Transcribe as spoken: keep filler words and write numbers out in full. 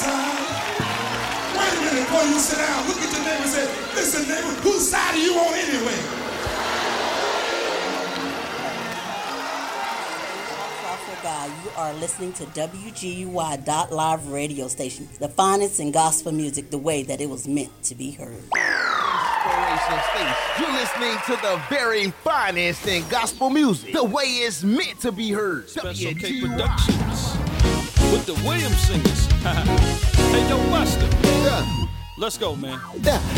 side. Wait a minute, before you sit down, look at your neighbor and say, listen, neighbor, whose side are you on anyway? God, you are listening to W G U Y dot live radio station, the finest in gospel music, the way that it was meant to be heard. Inspiration Station. You're listening to the very finest in gospel music, the way it's meant to be heard. Special K Productions with the Williams Singers. Hey, yo, Buster. Yeah. Let's go, man. Yeah.